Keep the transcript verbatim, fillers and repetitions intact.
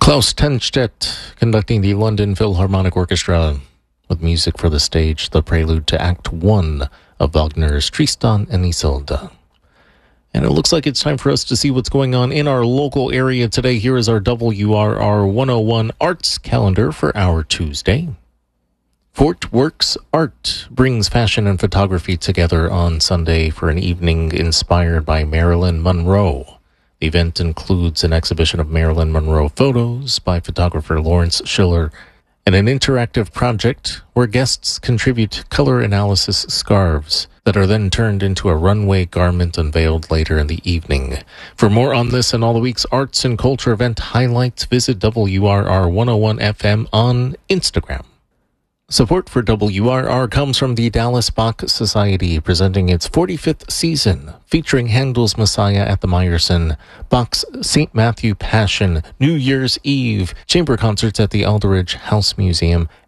Klaus Tennstedt conducting the London Philharmonic Orchestra with music for the stage, the prelude to Act One of Wagner's Tristan and Isolde. And it looks like it's time for us to see what's going on in our local area today. Here is our W R R one oh one Arts Calendar for our Tuesday. Fort Works Art brings fashion and photography together on Sunday for an evening inspired by Marilyn Monroe. The event includes an exhibition of Marilyn Monroe photos by photographer Lawrence Schiller and an interactive project where guests contribute color analysis scarves that are then turned into a runway garment unveiled later in the evening. For more on this and all the week's arts and culture event highlights, visit W R R one oh one F M on Instagram. Support for W R R comes from the Dallas Bach Society, presenting its forty-fifth season, featuring Handel's Messiah at the Meyerson, Bach's Saint Matthew Passion, New Year's Eve, chamber concerts at the Aldridge House Museum,